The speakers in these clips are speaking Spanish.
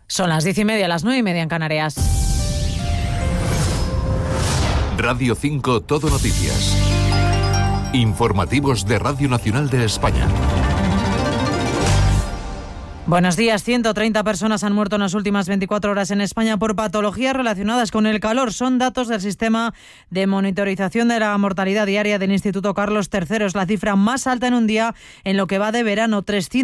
Son las 10:30, las 9:30 en Canarias. Radio 5 Todo Noticias. Informativos de Radio Nacional de España. Buenos días. 130 personas han muerto en las últimas 24 horas en España por patologías relacionadas con el calor. Son datos del sistema de monitorización de la mortalidad diaria del Instituto Carlos III. Es la cifra más alta en un día en lo que va de verano.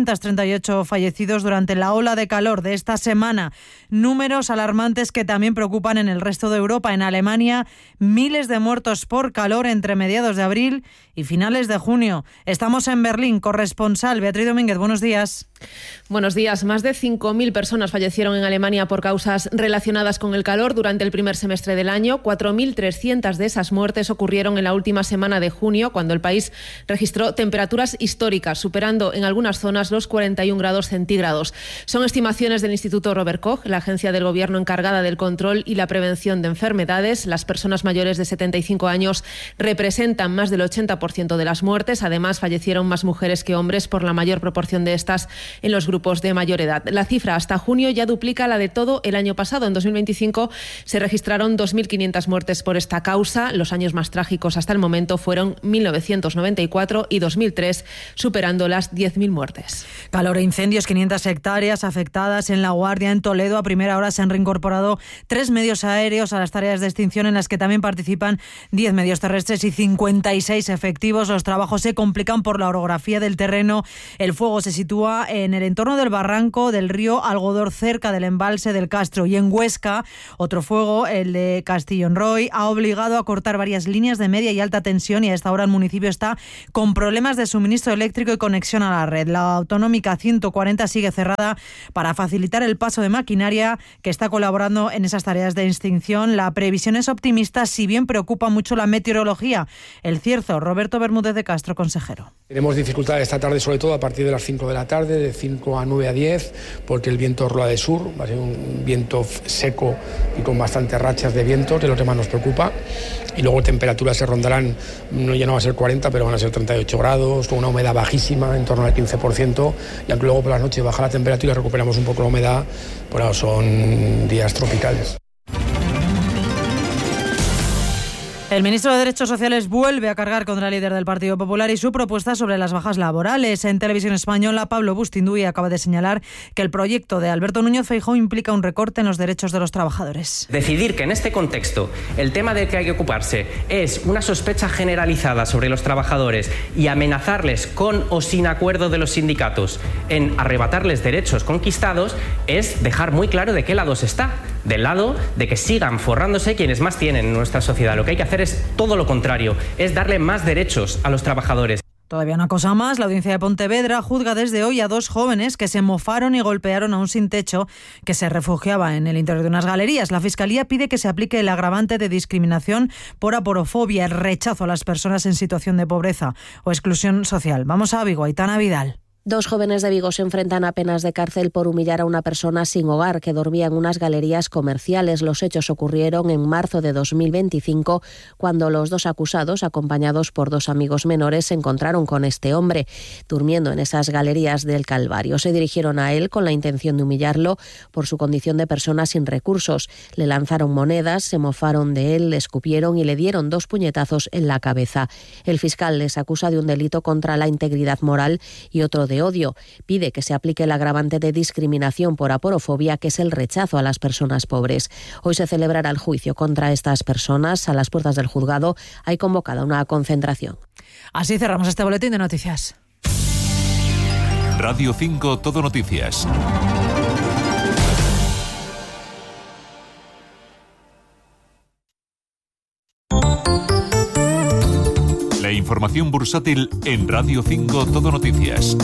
338 fallecidos durante la ola de calor de esta semana. Números alarmantes que también preocupan en el resto de Europa. En Alemania, miles de muertos por calor entre mediados de abril y finales de junio. Estamos en Berlín. Corresponsal Beatriz Domínguez, buenos días. Buenos días. Más de 5.000 personas fallecieron en Alemania por causas relacionadas con el calor durante el primer semestre del año. 4.300 de esas muertes ocurrieron en la última semana de junio, cuando el país registró temperaturas históricas, superando en algunas zonas los 41 grados centígrados. Son estimaciones del Instituto Robert Koch, la agencia del gobierno encargada del control y la prevención de enfermedades. Las personas mayores de 75 años representan más del 80% de las muertes. Además, fallecieron más mujeres que hombres, por la mayor proporción de estas en los grupos de mayor edad. La cifra hasta junio ya duplica la de todo el año pasado. En 2025 se registraron 2.500 muertes por esta causa. Los años más trágicos hasta el momento fueron 1994 y 2003, superando las 10.000 muertes. Calor e incendios, 500 hectáreas afectadas en La Guardia, en Toledo. A primera hora se han reincorporado 3 medios aéreos a las tareas de extinción, en las que también participan 10 medios terrestres y 56 efectivos. Los trabajos se complican por la orografía del terreno. El fuego se sitúa en el entorno del barranco del río Algodor, cerca del embalse del Castro. Y en Huesca, otro fuego, el de Castillonroy, ha obligado a cortar varias líneas de media y alta tensión, y a esta hora el municipio está con problemas de suministro eléctrico y conexión a la red. La autonómica 140 sigue cerrada para facilitar el paso de maquinaria que está colaborando en esas tareas de extinción. La previsión es optimista, si bien preocupa mucho la meteorología. El Cierzo, Roberto Bermúdez de Castro, consejero. Tenemos dificultades esta tarde, sobre todo a partir de las 5 de la tarde, de 5 a 9 a 10, porque el viento rola de sur, va a ser un viento seco y con bastantes rachas de viento, que es lo que más nos preocupa. Y luego temperaturas se rondarán, ya no va a ser 40, pero van a ser 38 grados, con una humedad bajísima, en torno al 15%, y aunque luego por la noche baja la temperatura y recuperamos un poco la humedad, por ahora son días tropicales. El ministro de Derechos Sociales vuelve a cargar contra el líder del Partido Popular y su propuesta sobre las bajas laborales. En Televisión Española, Pablo Bustinduy acaba de señalar que el proyecto de Alberto Núñez Feijóo implica un recorte en los derechos de los trabajadores. Decidir que en este contexto el tema del que hay que ocuparse es una sospecha generalizada sobre los trabajadores y amenazarles con o sin acuerdo de los sindicatos en arrebatarles derechos conquistados es dejar muy claro de qué lado se está. Del lado de que sigan forrándose quienes más tienen en nuestra sociedad. Lo que hay que hacer es todo lo contrario, es darle más derechos a los trabajadores. Todavía una cosa más, la audiencia de Pontevedra juzga desde hoy a 2 jóvenes que se mofaron y golpearon a un sin techo que se refugiaba en el interior de unas galerías. La Fiscalía pide que se aplique el agravante de discriminación por aporofobia, el rechazo a las personas en situación de pobreza o exclusión social. Vamos a Vigo, Aitana Vidal. 2 jóvenes de Vigo se enfrentan a penas de cárcel por humillar a una persona sin hogar que dormía en unas galerías comerciales. Los hechos ocurrieron en marzo de 2025, cuando los 2 acusados, acompañados por 2 amigos menores, se encontraron con este hombre durmiendo en esas galerías del Calvario. Se dirigieron a él con la intención de humillarlo por su condición de persona sin recursos. Le lanzaron monedas, se mofaron de él, le escupieron y le dieron 2 puñetazos en la cabeza. El fiscal les acusa de un delito contra la integridad moral y otro de odio. Pide que se aplique el agravante de discriminación por aporofobia, que es el rechazo a las personas pobres. Hoy se celebrará el juicio contra estas personas. A las puertas del juzgado hay convocada una concentración. Así cerramos este boletín de noticias. Radio 5 Todo Noticias. La información bursátil en Radio 5 Todo Noticias.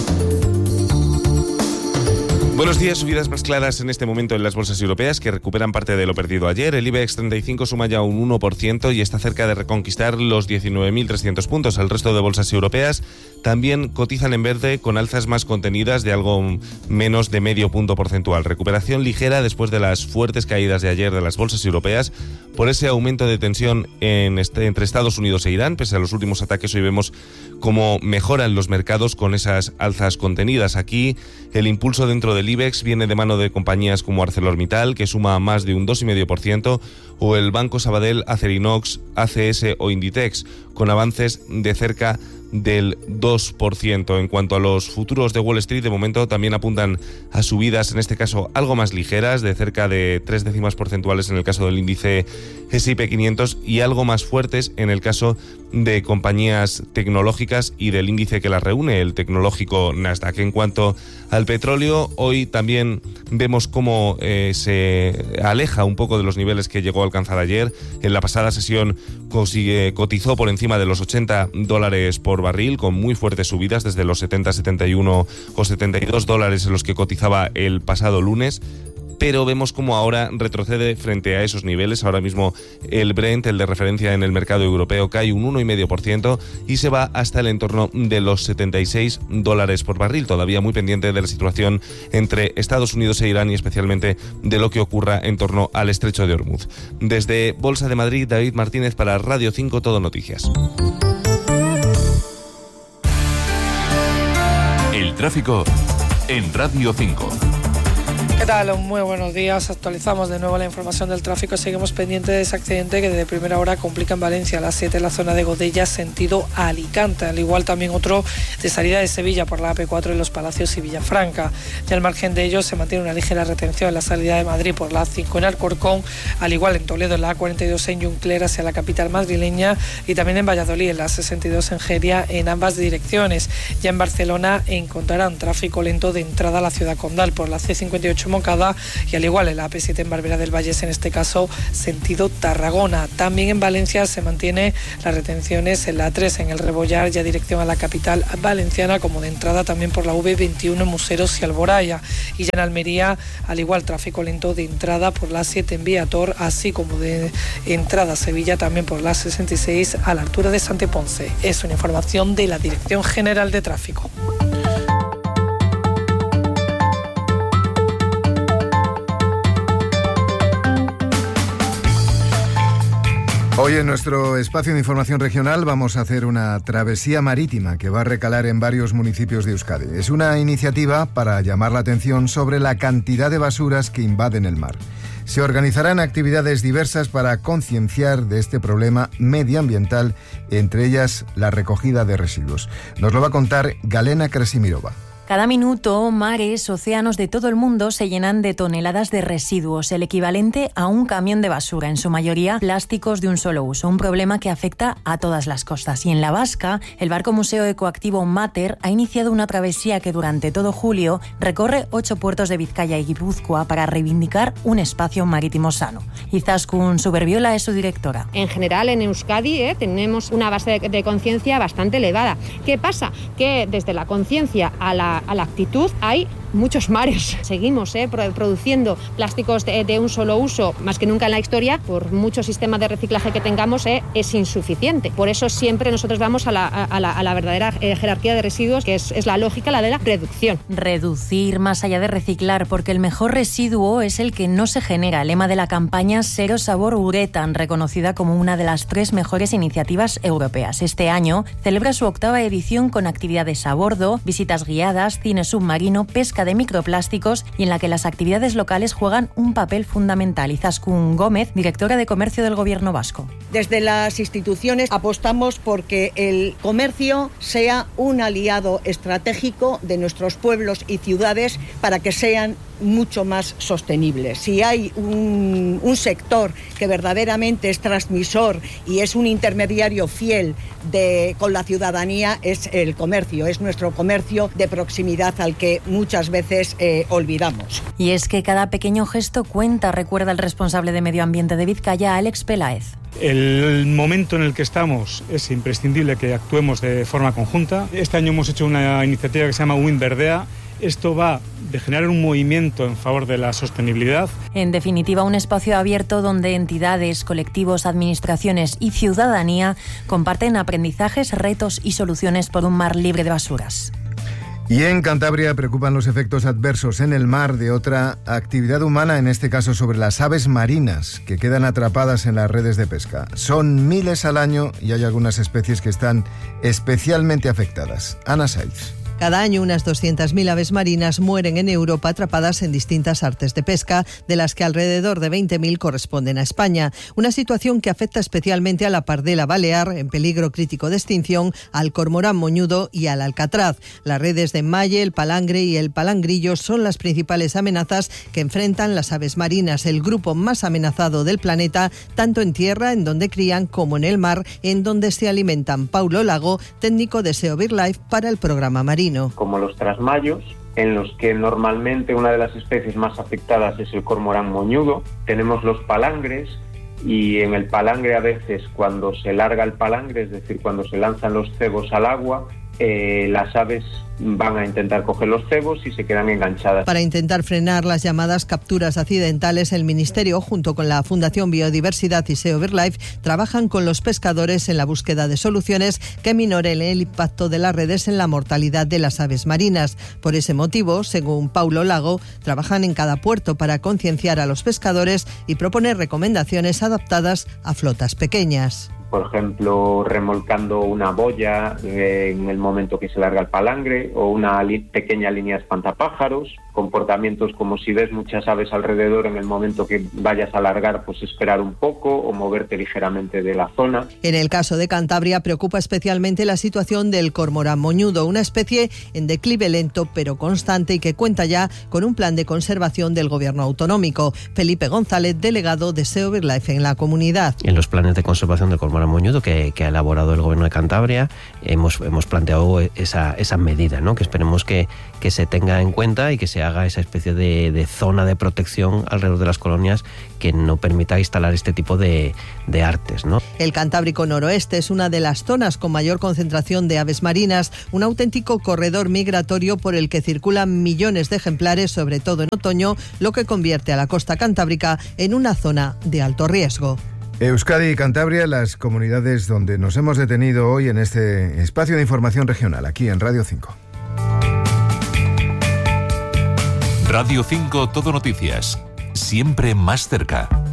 Buenos días. Subidas más claras en este momento en las bolsas europeas, que recuperan parte de lo perdido ayer. El IBEX 35 suma ya un 1% y está cerca de reconquistar los 19.300 puntos. El resto de bolsas europeas también cotizan en verde, con alzas más contenidas de algo menos de medio punto porcentual. Recuperación ligera después de las fuertes caídas de ayer de las bolsas europeas por ese aumento de tensión entre Estados Unidos e Irán. Pese a los últimos ataques, hoy vemos cómo mejoran los mercados con esas alzas contenidas. Aquí el impulso dentro del IBEX viene de mano de compañías como ArcelorMittal, que suma más de un 2,5%, o el Banco Sabadell, Acerinox, ACS o Inditex, con avances de cerca del 2%. En cuanto a los futuros de Wall Street, de momento también apuntan a subidas, en este caso algo más ligeras, de cerca de 3 décimas porcentuales en el caso del índice S&P 500 y algo más fuertes en el caso de compañías tecnológicas y del índice que las reúne, el tecnológico Nasdaq. En cuanto al petróleo, hoy también vemos cómo se aleja un poco de los niveles que llegó a alcanzar ayer. En la pasada sesión cotizó por encima de los $80 por barril, con muy fuertes subidas desde los 70, 71 o $72 en los que cotizaba el pasado lunes. Pero vemos como ahora retrocede frente a esos niveles. Ahora mismo el Brent, el de referencia en el mercado europeo, cae un 1,5% y se va hasta el entorno de los $76 por barril. Todavía muy pendiente de la situación entre Estados Unidos e Irán y especialmente de lo que ocurra en torno al estrecho de Hormuz. Desde Bolsa de Madrid, David Martínez para Radio 5 Todo Noticias. El tráfico en Radio 5. ¿Qué tal? Muy buenos días. Actualizamos de nuevo la información del tráfico. Seguimos pendientes de ese accidente que desde primera hora complica en Valencia a las 7 en la zona de Godella, sentido Alicante. Al igual también otro de salida de Sevilla por la AP4 en Los Palacios y Villafranca. Y al margen de ello se mantiene una ligera retención en la salida de Madrid por la A5 en Alcorcón, al igual en Toledo en la A42 en Juncler hacia la capital madrileña y también en Valladolid en la 62 en Geria en ambas direcciones. Ya en Barcelona encontrarán tráfico lento de entrada a la ciudad condal por la C58 Moncada y al igual en la AP7 en Barbera del Vallés, en este caso sentido Tarragona. También en Valencia se mantiene las retenciones en la A3 en el Rebollar, ya dirección a la capital valenciana, como de entrada también por la V21 en Museros y Alboraya. Y ya en Almería, al igual tráfico lento de entrada por la A7 en Viator, así como de entrada a Sevilla también por la 66 a la altura de Santeponce. Es una información de la Dirección General de Tráfico. Hoy en nuestro espacio de información regional vamos a hacer una travesía marítima que va a recalar en varios municipios de Euskadi. Es una iniciativa para llamar la atención sobre la cantidad de basuras que invaden el mar. Se organizarán actividades diversas para concienciar de este problema medioambiental, entre ellas la recogida de residuos. Nos lo va a contar Galena Krasimirova. Cada minuto, mares, océanos de todo el mundo se llenan de toneladas de residuos, el equivalente a un camión de basura, en su mayoría plásticos de un solo uso, un problema que afecta a todas las costas. Y en la Vasca, el barco museo ecoactivo Mater ha iniciado una travesía que durante todo julio recorre 8 puertos de Vizcaya y Guipúzcoa para reivindicar un espacio marítimo sano. Izaskun Suberbiola es su directora. En general, en Euskadi tenemos una base de conciencia bastante elevada. ¿Qué pasa? Que desde la conciencia a la actitud hay muchos mares. Seguimos produciendo plásticos de un solo uso, más que nunca en la historia. Por mucho sistema de reciclaje que tengamos, es insuficiente. Por eso siempre nosotros vamos a la verdadera jerarquía de residuos, que es la lógica, la de la reducción. Reducir más allá de reciclar, porque el mejor residuo es el que no se genera. Lema de la campaña Zero Sabor Uretan, reconocida como una de las 3 mejores iniciativas europeas. Este año celebra su 8ª edición con actividades a bordo, visitas guiadas, cine submarino, pesca de microplásticos y en la que las actividades locales juegan un papel fundamental. Izaskun Gómez, directora de Comercio del Gobierno vasco. Desde las instituciones apostamos porque el comercio sea un aliado estratégico de nuestros pueblos y ciudades para que sean mucho más sostenibles. Si hay un sector que verdaderamente es transmisor y es un intermediario fiel con la ciudadanía, es el comercio, es nuestro comercio de proximidad al que muchas veces olvidamos. Y es que cada pequeño gesto cuenta, recuerda el responsable de Medio Ambiente de Vizcaya, Alex Peláez. El momento en el que estamos es imprescindible que actuemos de forma conjunta. Este año hemos hecho una iniciativa que se llama Win Verdea. Esto va de generar un movimiento en favor de la sostenibilidad. En definitiva, un espacio abierto donde entidades, colectivos, administraciones y ciudadanía comparten aprendizajes, retos y soluciones por un mar libre de basuras. Y en Cantabria preocupan los efectos adversos en el mar de otra actividad humana, en este caso sobre las aves marinas que quedan atrapadas en las redes de pesca. Son miles al año y hay algunas especies que están especialmente afectadas. Ana Saiz. Cada año unas 200.000 aves marinas mueren en Europa atrapadas en distintas artes de pesca, de las que alrededor de 20.000 corresponden a España. Una situación que afecta especialmente a la pardela balear, en peligro crítico de extinción, al cormorán moñudo y al alcatraz. Las redes de enmalle, el palangre y el palangrillo son las principales amenazas que enfrentan las aves marinas, el grupo más amenazado del planeta, tanto en tierra, en donde crían, como en el mar, en donde se alimentan. Paulo Lago, técnico de SEO BirdLife para el programa marino. Como los trasmayos, en los que normalmente una de las especies más afectadas es el cormorán moñudo. Tenemos los palangres, y en el palangre a veces, cuando se larga el palangre, es decir, cuando se lanzan los cebos al agua, las aves van a intentar coger los cebos y se quedan enganchadas. Para intentar frenar las llamadas capturas accidentales, el Ministerio, junto con la Fundación Biodiversidad y SEO BirdLife, trabajan con los pescadores en la búsqueda de soluciones que minoren el impacto de las redes en la mortalidad de las aves marinas. Por ese motivo, según Paulo Lago, trabajan en cada puerto para concienciar a los pescadores y proponer recomendaciones adaptadas a flotas pequeñas. Por ejemplo, remolcando una boya en el momento que se larga el palangre, o una pequeña línea espantapájaros, comportamientos como si ves muchas aves alrededor, en el momento que vayas a largar, pues esperar un poco o moverte ligeramente de la zona. En el caso de Cantabria preocupa especialmente la situación del cormorán moñudo, una especie en declive lento pero constante y que cuenta ya con un plan de conservación del gobierno autonómico. Felipe González, delegado de SEO BirdLife en la comunidad. En los planes de conservación del cormorán moñudo que ha elaborado el gobierno de Cantabria, hemos planteado esa medida, ¿no? Que esperemos que se tenga en cuenta y que se haga esa especie de zona de protección alrededor de las colonias que no permita instalar este tipo de artes, ¿no? El Cantábrico Noroeste es una de las zonas con mayor concentración de aves marinas, un auténtico corredor migratorio por el que circulan millones de ejemplares, sobre todo en otoño, lo que convierte a la costa cantábrica en una zona de alto riesgo. Euskadi y Cantabria, las comunidades donde nos hemos detenido hoy en este espacio de información regional, aquí en Radio 5. Radio 5 Todo Noticias, siempre más cerca.